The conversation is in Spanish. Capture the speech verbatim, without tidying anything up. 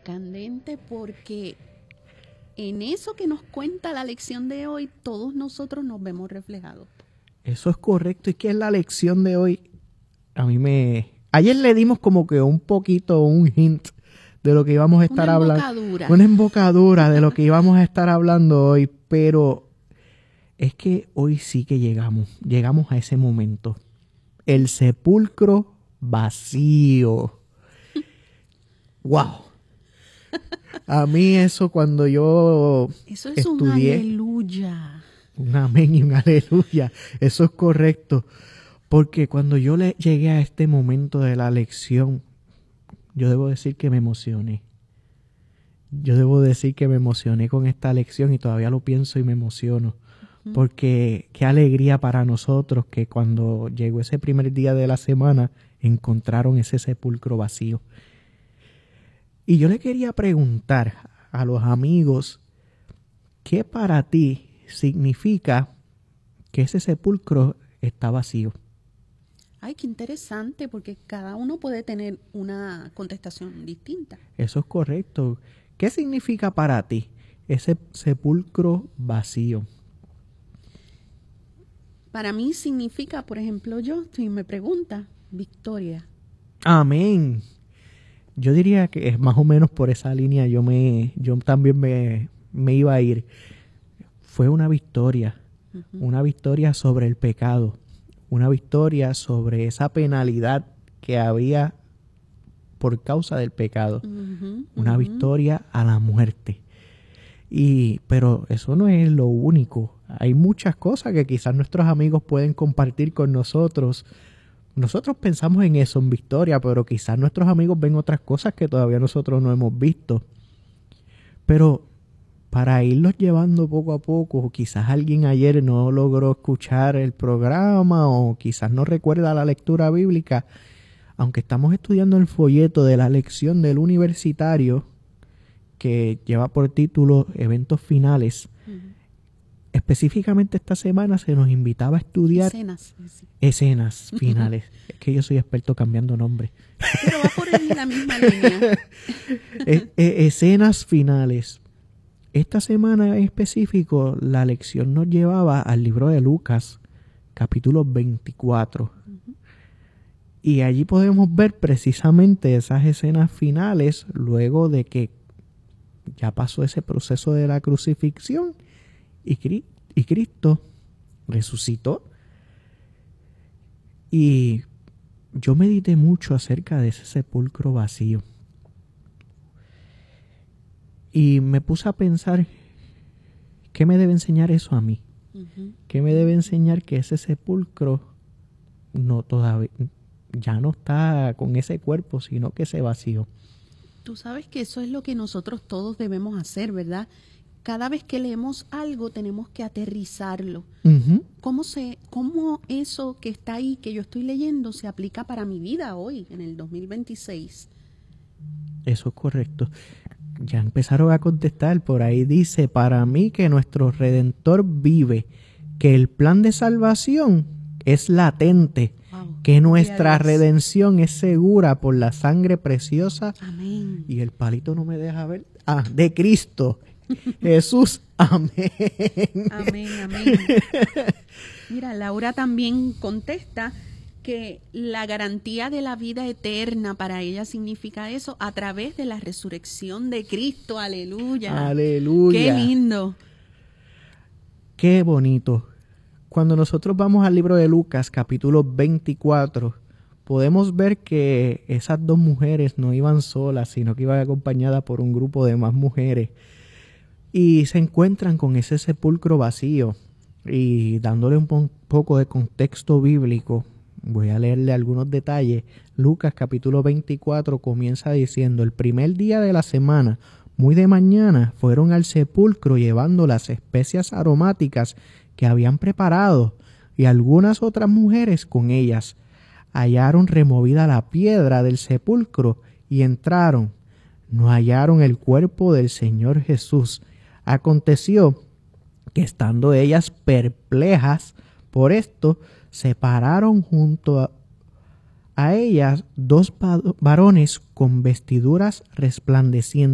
candente, porque en eso que nos cuenta la lección de hoy, todos nosotros nos vemos reflejados. Eso es correcto. ¿Y qué es la lección de hoy? A mí me... Ayer le dimos como que un poquito, un hint de lo que íbamos a estar hablando. Una embocadura. Una embocadura de lo que íbamos a estar hablando hoy, pero es que hoy sí que llegamos, llegamos a ese momento. El sepulcro vacío. ¡Wow! A mí eso cuando yo Eso es estudié, un aleluya. Un amén y un aleluya. Eso es correcto. Porque cuando yo le llegué a este momento de la lección, yo debo decir que me emocioné. Yo debo decir que me emocioné con esta lección y todavía lo pienso y me emociono. Uh-huh. Porque qué alegría para nosotros que cuando llegó ese primer día de la semana encontraron ese sepulcro vacío. Y yo le quería preguntar a los amigos, ¿qué para ti significa que ese sepulcro está vacío? Ay, qué interesante, porque cada uno puede tener una contestación distinta. Eso es correcto. ¿Qué significa para ti ese sepulcro vacío? Para mí significa, por ejemplo, yo, si me pregunta, victoria. Amén. Yo diría que es más o menos por esa línea yo me, yo también me, me iba a ir. Fue una victoria, uh-huh. una victoria sobre el pecado, una victoria sobre esa penalidad que había por causa del pecado, uh-huh. una uh-huh. victoria a la muerte. Y, pero eso no es lo único. Hay muchas cosas que quizás nuestros amigos pueden compartir con nosotros. Nosotros pensamos en eso, en victoria, pero quizás nuestros amigos ven otras cosas que todavía nosotros no hemos visto. Pero para irlos llevando poco a poco, quizás alguien ayer no logró escuchar el programa o quizás no recuerda la lectura bíblica, aunque estamos estudiando el folleto de la lección del universitario que lleva por título Eventos Finales. Uh-huh. Específicamente esta semana se nos invitaba a estudiar escenas, sí. escenas finales. Es que yo soy experto cambiando nombres. Pero va por ahí la misma línea. es, es, escenas finales. Esta semana en específico la lección nos llevaba al libro de Lucas, capítulo veinticuatro. Uh-huh. Y allí podemos ver precisamente esas escenas finales luego de que ya pasó ese proceso de la crucifixión. Y, y Cristo resucitó. Y yo medité mucho acerca de ese sepulcro vacío. Y me puse a pensar, ¿qué me debe enseñar eso a mí? Uh-huh. ¿Qué me debe enseñar que ese sepulcro no todavía ya no está con ese cuerpo, sino que se vació? Tú sabes que eso es lo que nosotros todos debemos hacer, ¿verdad? Cada vez que leemos algo tenemos que aterrizarlo. Uh-huh. ¿Cómo se, cómo eso que está ahí, que yo estoy leyendo, se aplica para mi vida hoy, en el dos mil veintiséis? Eso es correcto. Ya empezaron a contestar. Por ahí dice, para mí que nuestro Redentor vive, que el plan de salvación es latente, wow. que nuestra redención es segura por la sangre preciosa. Amén. Y el palito no me deja ver. Ah, de Cristo. Jesús, amén. Amén, amén. Mira, Laura también contesta que la garantía de la vida eterna para ella significa eso a través de la resurrección de Cristo. Aleluya. Aleluya. Qué lindo. Qué bonito. Cuando nosotros vamos al libro de Lucas, capítulo veinticuatro, podemos ver que esas dos mujeres no iban solas, sino que iban acompañadas por un grupo de más mujeres. Y se encuentran con ese sepulcro vacío. Y dándole un po- poco de contexto bíblico, voy a leerle algunos detalles. Lucas capítulo veinticuatro comienza diciendo, el primer día de la semana, muy de mañana, fueron al sepulcro llevando las especias aromáticas que habían preparado, y algunas otras mujeres con ellas. Hallaron removida la piedra del sepulcro y entraron. No hallaron el cuerpo del Señor Jesús. Aconteció que estando ellas perplejas por esto, se pararon junto a, a ellas dos varones con vestiduras resplandecientes